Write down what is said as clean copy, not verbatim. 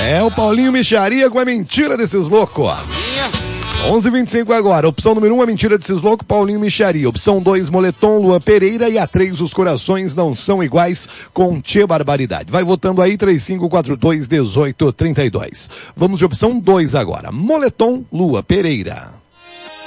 É o Paulinho Micharia com a mentira desses loucos. 11h25 agora. Opção número 1, a mentira desses loucos, Paulinho Micharia. Opção 2, Moletom, Lua Pereira. E a 3, os corações não são iguais, com Tchê Barbaridade. Vai votando aí, 3542-1832. Vamos de opção 2 agora. Moletom, Lua Pereira.